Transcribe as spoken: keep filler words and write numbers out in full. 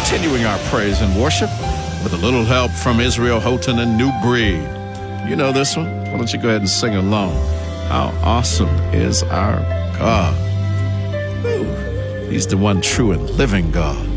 Continuing our praise and worship with a little help from Israel Houghton and New Breed. You know this one? Why don't you go ahead and sing along? How awesome is our God? Woo. He's the one true and living God.